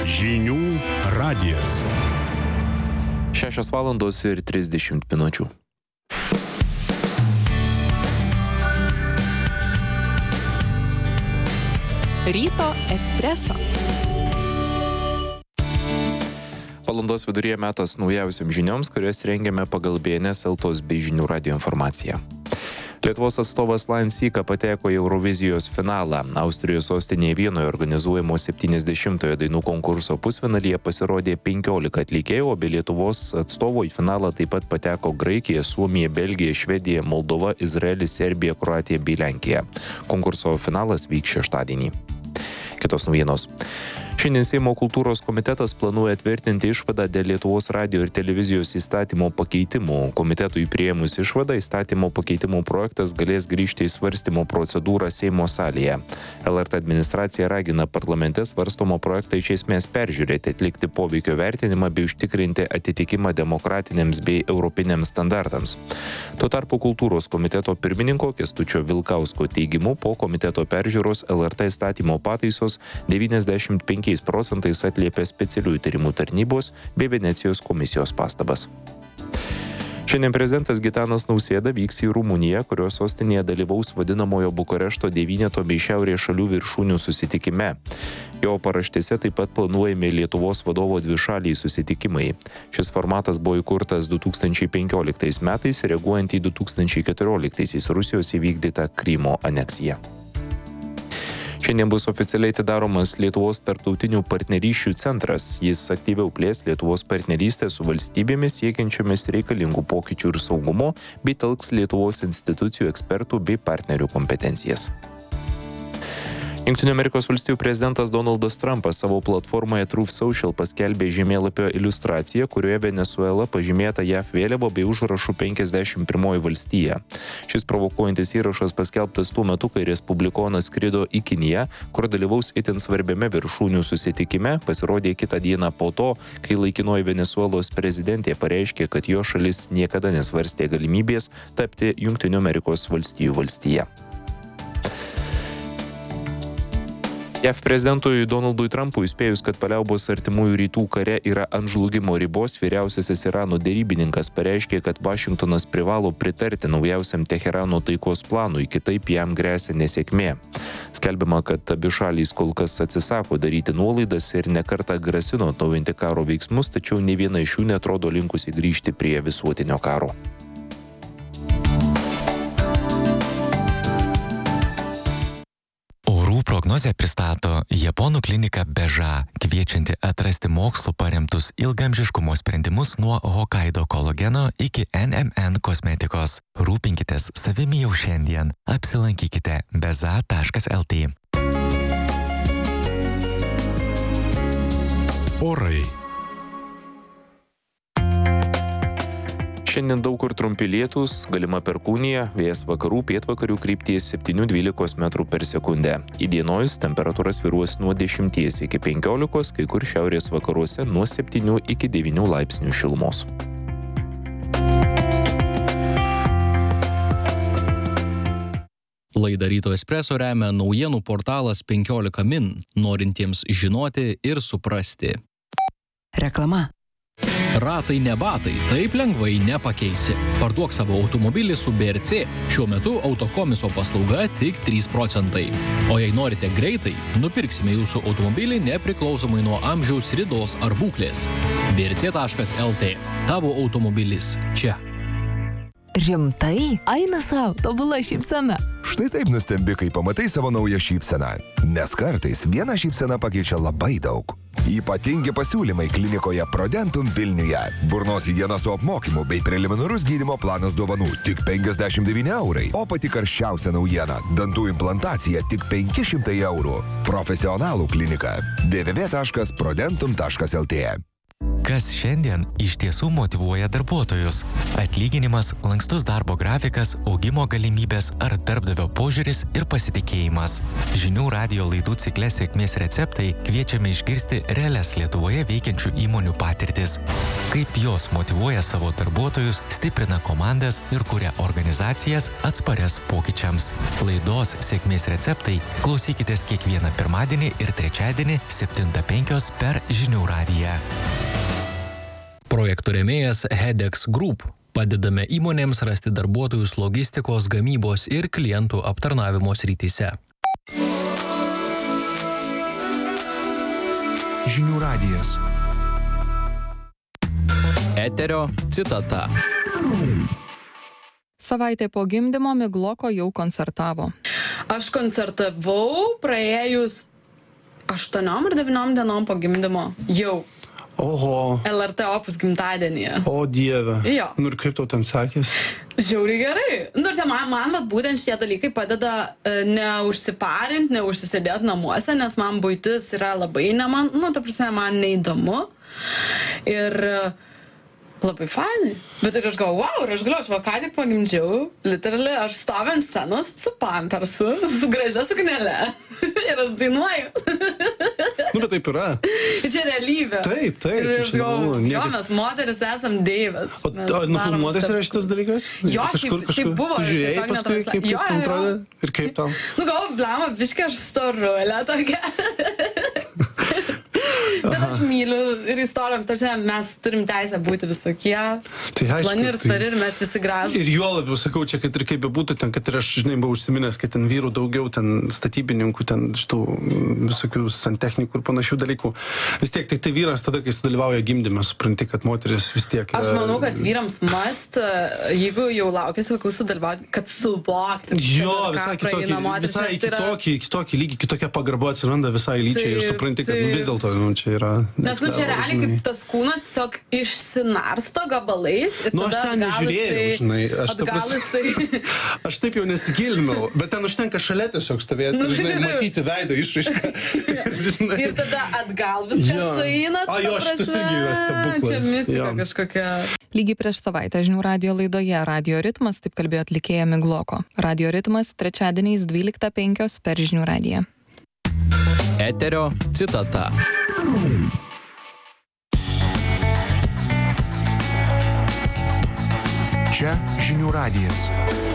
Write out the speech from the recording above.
Žinių radijas. 6:30 min. Ryto espreso. Valandos viduryje metas naujausiam žinioms, kurias rengiame pagal BNS LTOS bei Žinių radijo informaciją. Lietuvos atstovas Lion Sika pateko į Eurovizijos finalą. Austrijos sostinėje Vienoje organizuojamo 70-ojo dainų konkurso pusfinalyje pasirodė 15 atlikėjų, o be Lietuvos atstovo į finalą taip pat pateko Graikija, Suomija, Belgija, Švedija, Moldova, Izraelis, Serbija, Kroatija bei Lenkija. Konkurso finalas vyks šeštadienį. Kitos naujienos. Šiandien Seimo kultūros komitetas planuoja tvirtinti išvadą dėl Lietuvos radijo ir televizijos įstatymo pakeitimų. Komitetui priėmus išvadą, įstatymo pakeitimų projektas galės grįžti į svarstymo procedūrą Seimo salėje. LRT administracija ragina parlamente svarstomo projektą iš esmės peržiūrėti, atlikti poveikio vertinimą bei užtikrinti atitikimą demokratiniams bei europiniams standartams. Tuo tarpu kultūros komiteto pirmininko Kęstučio Vilkausko teigimu, po komiteto peržiūros LRT įstatymo pataisos 95% atliepia specialiųjų tyrimų tarnybos bei Venecijos komisijos pastabas. Šiandien prezidentas Gitanas Nausėda vyks į Rumuniją, kurios sostinėje dalyvaus vadinamojo Bukarešto devyneto bei šiaurės šalių viršūnių susitikime. Jo paraštėse taip pat planuojami Lietuvos vadovo dvišaliai susitikimai. Šis formatas buvo įkurtas 2015 metais, reaguojant į 2014 Rusijos įvykdytą Krymo aneksiją. Šiandien bus oficialiai atidaromas Lietuvos tarptautinių partnerysčių centras. Jis aktyviau plės Lietuvos partnerystę su valstybėmis siekiančiomis reikalingų pokyčių ir saugumo, bei telks Lietuvos institucijų, ekspertų bei partnerių kompetencijas. Jungtinių Amerikos valstijų prezidentas Donaldas Trumpas savo platformoje Truth Social paskelbė žemėlapio iliustraciją, kurioje Venesuela pažymėta JAV vėliava bei užrašu 51 valstija. Šis provokuojantis įrašas paskelbtas tuo metu, kai respublikonas skrido į Kiniją, kur dalyvaus itin svarbiame viršūnių susitikime, pasirodė kitą dieną po to, kai laikinoji Venesuelos prezidentė pareiškė, kad jo šalis niekada nesvarstė galimybės tapti Jungtinių Amerikos valstijų valstija. JAV prezidentui Donaldui Trumpui įspėjus, kad paliaubos artimųjų rytų kare yra ant žlugimo ribos, vyriausiasis Irano derybininkas pareiškė, kad Vašingtonas privalo pritarti naujausiam Teherano taikos planui, kitaip jam gresia nesėkmė. Skelbiama, kad abi šalys kol kas atsisako daryti nuolaidas ir nekartą grasino atnaujinti karo veiksmus, tačiau nei viena iš jų netrodo linkusi grįžti prie visuotinio karo. Prognozę pristato Japonų klinika Beža, kviečianti atrasti mokslu paremtus ilgaamžiškumo sprendimus nuo Hokkaido kolageno iki NMN kosmetikos. Rūpinkitės savimi jau šiandien. Apsilankykite beza.lt. Orai. Šiandien daug kur trumpi lietūs, galima perkūnija, vėjas vakarų pietvakarių krypties 7–12 m/s. Įdienojus temperatūra svyruos nuo 10 iki 15, kai kur šiaurės vakaruose nuo 7 iki 9 laipsnių šilumos. Laidą Ryto espreso remia naujienų portalas 15 min, norintiems žinoti ir suprasti. Reklama. Ratai ne batai, taip lengvai nepakeisi. Parduok savo automobilį su BRC. Šiuo metu autokomiso paslauga tik 3%. O jei norite greitai, nupirksime jūsų automobilį nepriklausomai nuo amžiaus, ridos ar būklės. brc.lt. Tavo automobilis čia. Rimtai? Eina savo, tobula šypsena. Štai taip nustembi, kai pamatai savo naują šypseną. Nes kartais viena šypsena pakeičia labai daug. Ypatingi pasiūlymai klinikoje Prodentum Vilniuje. Burnos higiena su apmokymu bei preliminarus gydymo planas dovanų tik 59 eurai. O pati karščiausia naujiena – dantų implantacija tik 500 eurų. Profesionalų klinika www.prodentum.lt. Kas šiandien iš tiesų motyvuoja darbuotojus? Atlyginimas, lankstus darbo grafikas, augimo galimybės ar darbdavio požiūris ir pasitikėjimas. Žinių radijo laidų cikle Sėkmės receptai kviečiame išgirsti realias Lietuvoje veikiančių įmonių patirtis. Kaip jos motyvuoja savo darbuotojus, stiprina komandas ir kuria organizacijas atsparias pokyčiams. Laidos Sėkmės receptai klausykitės kiekvieną pirmadienį ir trečiadienį 7:05 per Žinių radiją. Projektų rėmėjas Hedex Group. Padedame įmonėms rasti darbuotojus logistikos, gamybos ir klientų aptarnavimo srityse. Žinių radijas. Eterio citata. Savaitė po gimdymo Migloko jau koncertavo. Aš koncertavau praėjus 8 ar 9 dienom po gimdymo jau. Oho. LRT Opus gimtadienyje. O Dieve. Jo. Nu ir kaip tau ten sekės? Žiauriai gerai. Man būtent šitie dalykai padeda neužsiparint, neužsisėdėti namuose, nes man buitis yra labai man neįdomu. Ir labai fainai. Bet ir aš galvoju, wow, ir aš galiu, ką tik pagimdžiau, literally, aš stoviu ant scenos su pampersu, su gražia suknele. Ir aš dainuoju. Nu, bet taip yra. Ir čia realybė. Taip. Ir aš galvoju, mes moteris esam deivės. O nufilmuotas yra šitas dalykas? Jo, šiaip buvo. Tu žiūrėjai paskui, kaip ten atrodė? Ir kaip tau? Nu, galvoju, blema, biškai aš storulė tokia. Bet aš myliu ir istorijom, mes turim teisę būti visokie, plani ir stari ir mes visi gražūs. Ir juo labiau sakau, čia kad ir kaip bebūtų, ten, kad ir aš, žinai, buvau užsiminęs, kad ten vyrų daugiau, ten statybininkų, ten šitų visokių santechnikų ir panašių dalykų. Vis tiek tai vyras tada, kai sudalyvauja gimdyme, supranti, kad moteris vis tiek... Aš manau, kad vyrams jeigu jau laukėsi vaikų sudalyvauti, kad suvokti. Jo, visai kitokį lygį, kitokia pagarba atsiranda visai lyčiai ir supranti, kad vis dėlto čia yra... Nes čia realiai kaip tas kūnas tiesiog išsinarsto gabalais ir aš ten nežiūrėjau, žinai, aš taip jau nesigilinau, bet ten užtenka šalia tiesiog stovėti, žinai, matyti veido išraišką. Ir tada atgal viskas sueina. Šitas irgi yra stebuklas. Čia mistika kažkokia. Lygiai prieš savaitę Žinių radijo laidoje Radio ritmas, taip kalbėjo atlikėja Migloko. Radio ritmas trečiadieniais 12:05 per Žinių radiją. Eterio citata. Čia Žinių radijas.